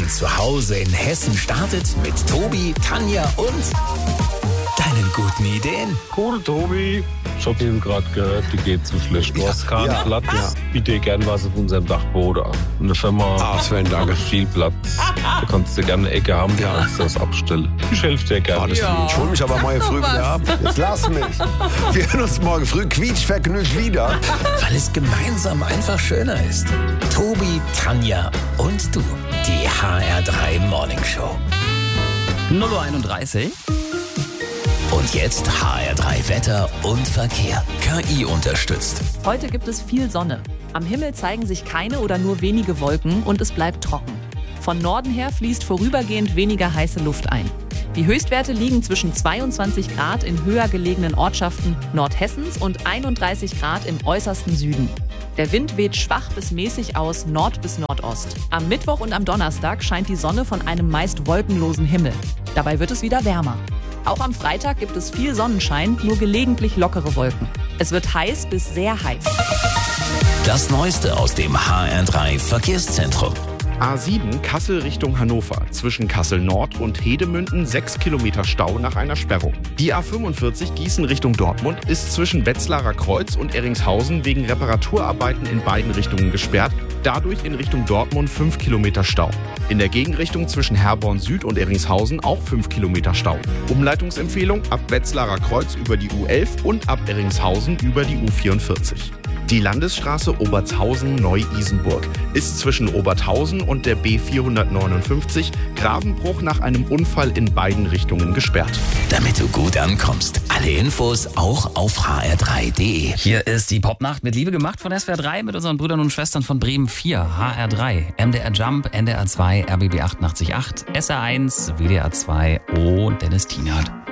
Morgen zu Hause in Hessen startet mit Tobi, Tanja und deinen guten Ideen. Cool, Tobi. Ich hab eben gerade gehört, die geht zu schlecht. Du hast keinen Platz. Ja. Biete dir gern was auf unserem Dachboden an. In der Firma Sven, danke. Viel Platz. Da kannst du gerne eine Ecke haben, kannst du das abstellen. Ich helfe dir gerne. Ich hol mich aber morgen früh wieder ab. Jetzt lass mich. Wir hören uns morgen früh quietschvergnügt wieder. Weil es gemeinsam einfach schöner ist. Tobi, Tanja und du. Die HR3 Morning Show. 0:31 Uhr. Und jetzt HR3 Wetter und Verkehr. KI unterstützt. Heute gibt es viel Sonne. Am Himmel zeigen sich keine oder nur wenige Wolken und es bleibt trocken. Von Norden her fließt vorübergehend weniger heiße Luft ein. Die Höchstwerte liegen zwischen 22 Grad in höher gelegenen Ortschaften Nordhessens und 31 Grad im äußersten Süden. Der Wind weht schwach bis mäßig aus Nord bis Nordost. Am Mittwoch und am Donnerstag scheint die Sonne von einem meist wolkenlosen Himmel. Dabei wird es wieder wärmer. Auch am Freitag gibt es viel Sonnenschein, nur gelegentlich lockere Wolken. Es wird heiß bis sehr heiß. Das Neueste aus dem HR3 Verkehrszentrum. A7 Kassel Richtung Hannover. Zwischen Kassel Nord und Hedemünden 6 Kilometer Stau nach einer Sperrung. Die A45 Gießen Richtung Dortmund ist zwischen Wetzlarer Kreuz und Erringshausen wegen Reparaturarbeiten in beiden Richtungen gesperrt. Dadurch in Richtung Dortmund 5 Kilometer Stau. In der Gegenrichtung zwischen Herborn Süd und Erringshausen auch 5 Kilometer Stau. Umleitungsempfehlung ab Wetzlarer Kreuz über die U11 und ab Erringshausen über die U44. Die Landesstraße Obertshausen-Neu-Isenburg ist zwischen Oberthausen und der B459 Gravenbruch nach einem Unfall in beiden Richtungen gesperrt. Damit du gut ankommst. Alle Infos auch auf hr3.de. Hier ist die Popnacht mit Liebe gemacht von SWR 3 mit unseren Brüdern und Schwestern von Bremen 4, HR3, MDR Jump, NDR 2, RBB 88.8, SR1, WDR 2 und Dennis Tienert.